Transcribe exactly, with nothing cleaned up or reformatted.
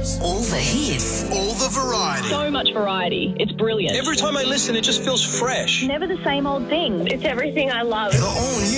songs, all the hits, all the variety. So much variety. It's brilliant. Every time I listen, it just feels fresh. Never the same old thing. It's everything I love. The all new